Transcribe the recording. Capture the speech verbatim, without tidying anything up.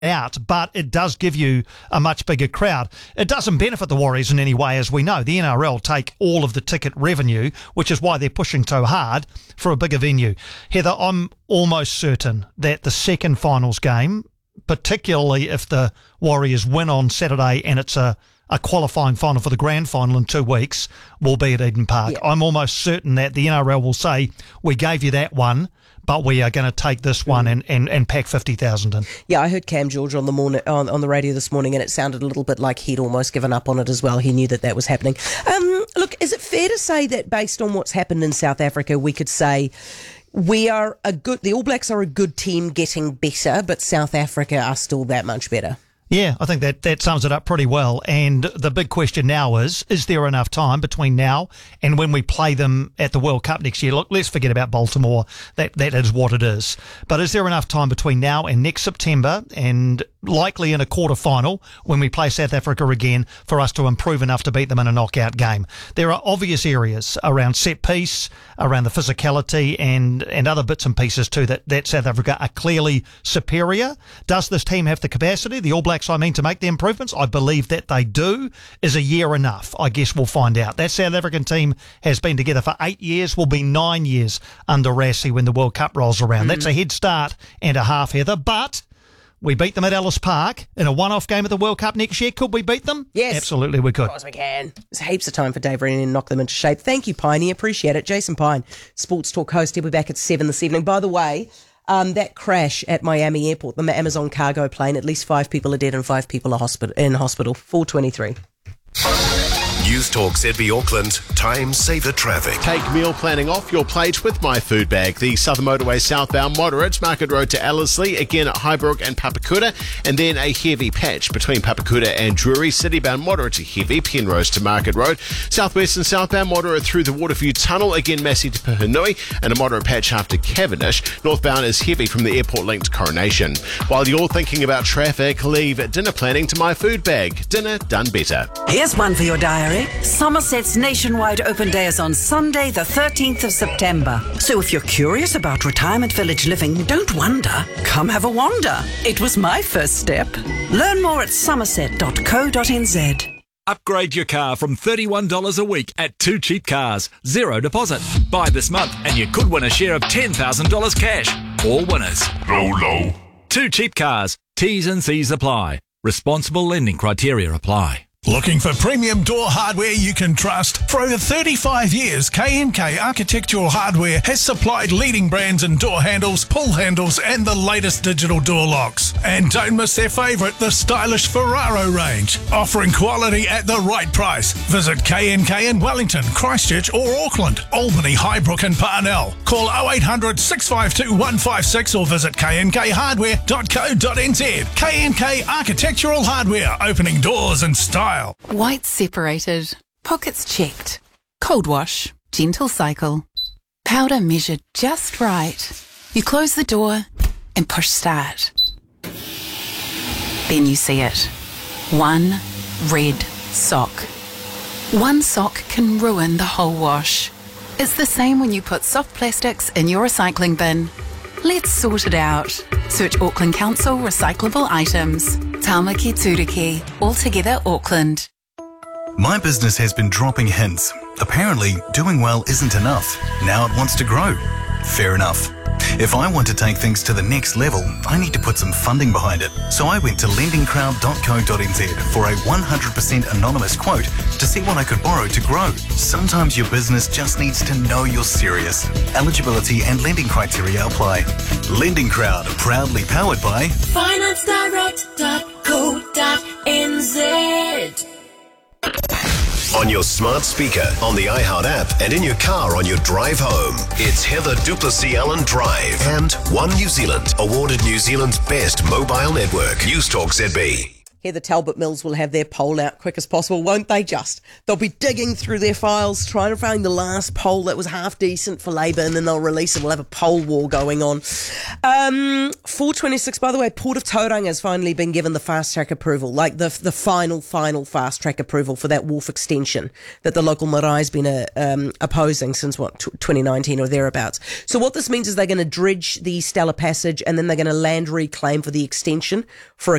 out, but it does give you a much bigger crowd. It doesn't benefit the Warriors in any way, as we know. The N R L take all of the ticket revenue, which is why they're pushing so hard for a bigger venue. Heather, I'm almost certain that the second finals game, particularly if the Warriors win on Saturday and it's a, a qualifying final for the grand final in two weeks, will be at Eden Park. Yeah. I'm almost certain that the N R L will say, we gave you that one, but we are going to take this one and, and, and pack fifty thousand in. Yeah, I heard Cam George on the morning on, on the radio this morning, and it sounded a little bit like he'd almost given up on it as well. He knew that that was happening. Um, look, is it fair to say that based on what's happened in South Africa, we could say we are a good, the All Blacks are a good team getting better, but South Africa are still that much better? Yeah, I think that, that sums it up pretty well. And the big question now is, is there enough time between now and when we play them at the World Cup next year? Look, let's forget about Baltimore. That That is what it is. But is there enough time between now and next September, and likely in a quarter final when we play South Africa again, for us to improve enough to beat them in a knockout game? There are obvious areas around set piece, around the physicality and, and other bits and pieces too that, that South Africa are clearly superior. Does this team have the capacity, the All Blacks I mean, to make the improvements? I believe that they do. Is a year enough? I guess we'll find out. That South African team has been together for eight years, will be nine years under Rassie when the World Cup rolls around. Mm-hmm. That's a head start and a half, Heather, but we beat them at Ellis Park in a one-off game at the World Cup next year. Could we beat them? Yes. Absolutely we could. Of course we can. There's heaps of time for Dave Rennie to knock them into shape. Thank you, Piney. Appreciate it. Jason Pine, Sports Talk host. He'll be back at seven this evening. By the way, um, that crash at Miami Airport, the Amazon cargo plane, at least five people are dead and five people are hospital in hospital. four twenty-three. News Talk Z B Auckland, time saver traffic. Take meal planning off your plate with My Food Bag. The Southern Motorway southbound moderate, Market Road to Ellerslie, again at Highbrook and Papakura, and then a heavy patch between Papakura and Drury. Citybound moderate to heavy, Penrose to Market Road. Southwest and southbound moderate through the Waterview Tunnel, again Massey to Pahanui, and a moderate patch after Cavendish. Northbound is heavy from the airport link to Coronation. While you're thinking about traffic, leave dinner planning to My Food Bag. Dinner done better. Here's one for your diary. Somerset's nationwide open day is on Sunday, the thirteenth of September. So if you're curious about retirement village living, don't wonder. Come have a wander. It was my first step. Learn more at somerset dot co dot n z. Upgrade your car from thirty-one dollars a week at Two Cheap Cars. Zero deposit. Buy this month and you could win a share of ten thousand dollars cash. All winners. Low, low. Two Cheap Cars. T's and C's apply. Responsible lending criteria apply. Looking for premium door hardware you can trust? For over thirty-five years, K and K Architectural Hardware has supplied leading brands in door handles, pull handles and the latest digital door locks. And don't miss their favourite, the stylish Ferraro range, offering quality at the right price. Visit K and K in Wellington, Christchurch or Auckland, Albany, Highbrook and Parnell. Call oh eight hundred, six five two, one five six or visit k n k hardware dot co dot n z. K and K Architectural Hardware, opening doors in style. White separated, pockets checked, cold wash, gentle cycle, powder measured just right. You close the door and push start. Then you see it. One red sock. One sock can ruin the whole wash. It's the same when you put soft plastics in your recycling bin. Let's sort it out. Search Auckland Council Recyclable Items. Tāmaki Turiki, altogether Auckland. My business has been dropping hints. Apparently, doing well isn't enough. Now it wants to grow. Fair enough. If I want to take things to the next level, I need to put some funding behind it. So I went to lending crowd dot co dot n z for a one hundred percent anonymous quote to see what I could borrow to grow. Sometimes your business just needs to know you're serious. Eligibility and lending criteria apply. Lending Crowd, proudly powered by finance direct dot co dot n z. On your smart speaker, on the iHeart app, and in your car on your drive home. It's Heather Duplessis Allen Drive and One New Zealand, awarded New Zealand's best mobile network. News Talk Z B. Heather Talbot Mills will have their poll out quick as possible, won't they just? They'll be digging through their files, trying to find the last poll that was half decent for Labour, and then they'll release it. We'll have a poll war going on. Um, four twenty-six, by the way, Port of Tauranga has finally been given the fast-track approval, like the the final, final fast-track approval for that wharf extension that the local marae has been uh, um, opposing since, what, t- twenty nineteen or thereabouts. So what this means is they're going to dredge the Stella Passage, and then they're going to land reclaim for the extension for a